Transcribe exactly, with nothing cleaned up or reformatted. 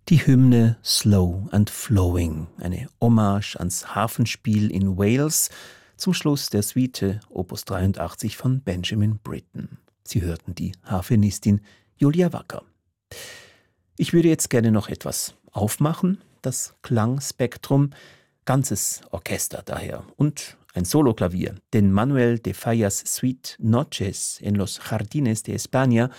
Die Hymne Slow and Flowing, eine Hommage ans Harfenspiel in Wales, zum Schluss der Suite Opus dreiundachtzig von Benjamin Britten. Sie hörten die Harfenistin Julia Wacker. Ich würde jetzt gerne noch etwas aufmachen, das Klangspektrum, ganzes Orchester daher und ein Soloklavier, denn Manuel de Fallas Suite Noches en los Jardines de España